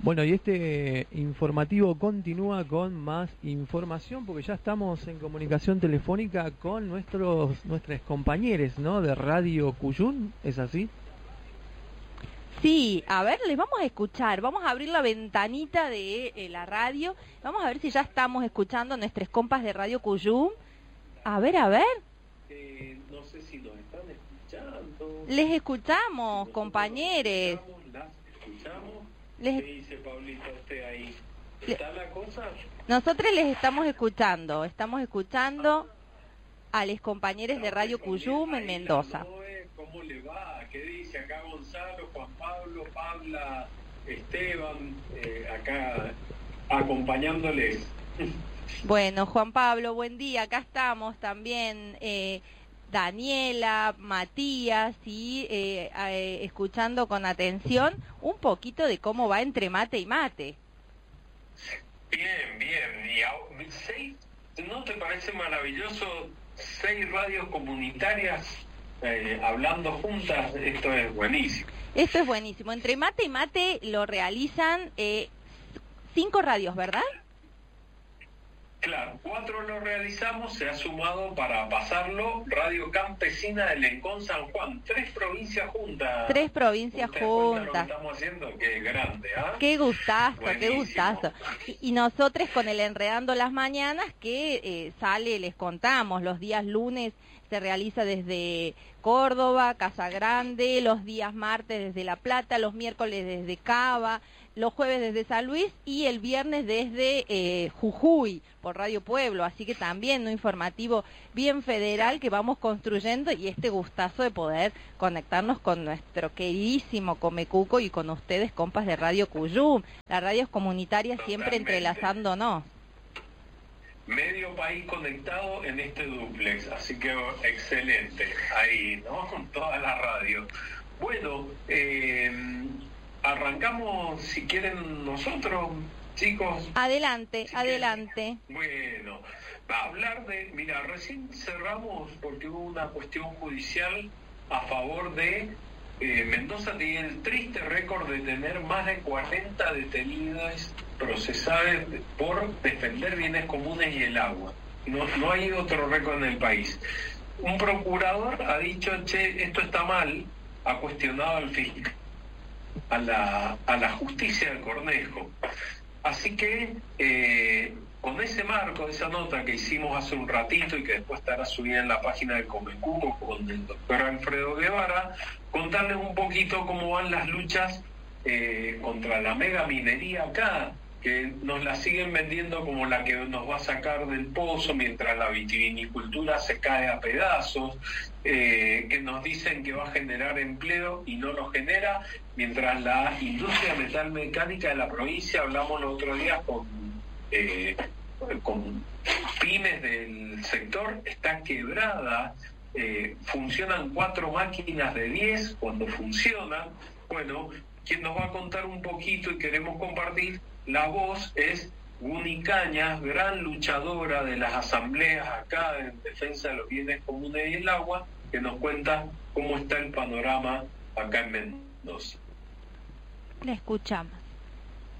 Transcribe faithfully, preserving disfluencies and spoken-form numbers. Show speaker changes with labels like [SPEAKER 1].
[SPEAKER 1] Bueno, y este informativo continúa con más información porque ya estamos en comunicación telefónica con nuestros nuestros compañeros, ¿no? De Radio Cuyún, ¿es así?
[SPEAKER 2] Sí, a ver, les vamos a escuchar, vamos a abrir la ventanita de eh, la radio, vamos a ver si ya estamos escuchando a nuestros compas de Radio Cuyún. A ver, a ver.
[SPEAKER 3] Eh, no sé si nos están escuchando.
[SPEAKER 2] Les escuchamos, compañeros.
[SPEAKER 3] Las escuchamos.
[SPEAKER 2] Les...
[SPEAKER 3] ¿Qué dice Pablito usted ahí? ¿Está la cosa?
[SPEAKER 2] Nosotros les estamos escuchando, estamos escuchando a los compañeros de Radio Cuyum en Mendoza.
[SPEAKER 3] ¿Cómo le va? ¿Qué dice acá Gonzalo, Juan Pablo, Pabla, Esteban, eh, acá acompañándoles?
[SPEAKER 2] Bueno, Juan Pablo, buen día, acá estamos también, eh, Daniela, Matías, y eh, eh, escuchando con atención un poquito de cómo va entre mate y mate.
[SPEAKER 3] Bien, bien. Y a, seis, ¿no te parece maravilloso? Seis radios comunitarias eh, hablando juntas, esto es buenísimo.
[SPEAKER 2] Esto es buenísimo. Entre mate y mate lo realizan eh, cinco radios, ¿verdad?
[SPEAKER 3] Claro, cuatro lo realizamos, se ha sumado para pasarlo Radio Campesina de Lencón San Juan, tres provincias juntas.
[SPEAKER 2] Tres provincias juntas.
[SPEAKER 3] Lo que estamos haciendo, qué grande, ¿ah? ¿eh?
[SPEAKER 2] Qué gustazo,
[SPEAKER 3] buenísimo.
[SPEAKER 2] Qué gustazo. Y, y nosotros con el Enredando las Mañanas que eh, sale, les contamos, los días lunes se realiza desde Córdoba, Casa Grande, los días martes desde La Plata, los miércoles desde Cava, los jueves desde San Luis y el viernes desde eh, Jujuy por Radio Pueblo, así que también un informativo bien federal que vamos construyendo y este gustazo de poder conectarnos con nuestro queridísimo Comecuco y con ustedes, compas de Radio Cuyum, las radios comunitarias siempre entrelazándonos.
[SPEAKER 3] Medio país conectado en este dúplex, así que excelente, ahí, ¿no? Con toda la radio. Bueno, eh, arrancamos, si quieren, nosotros, chicos.
[SPEAKER 2] Adelante,
[SPEAKER 3] si
[SPEAKER 2] adelante.
[SPEAKER 3] Quieren. Bueno, va a hablar de, mira, recién cerramos porque hubo una cuestión judicial a favor de eh, Mendoza. Tiene el triste récord de tener más de cuarenta detenidos procesados por defender bienes comunes y el agua. No, no hay otro récord en el país. Un procurador ha dicho, che, esto está mal, ha cuestionado al fiscal, a la, a la justicia del Cornejo. Así que, eh, con ese marco, esa nota que hicimos hace un ratito y que después estará subida en la página de Comecuco con el doctor Alfredo Guevara, contarles un poquito cómo van las luchas eh, contra la mega minería acá, que nos la siguen vendiendo como la que nos va a sacar del pozo mientras la vitivinicultura se cae a pedazos, eh, que nos dicen que va a generar empleo y no lo genera, mientras la industria metalmecánica de la provincia, hablamos el otro día con, eh, con pymes del sector, está quebrada, eh, funcionan cuatro máquinas de diez cuando funcionan. Bueno, quien nos va a contar un poquito y queremos compartir la voz es Guni Cañas, gran luchadora de las asambleas acá en defensa de los bienes comunes y el agua, que nos cuenta cómo está el panorama acá en Mendoza.
[SPEAKER 2] La escuchamos.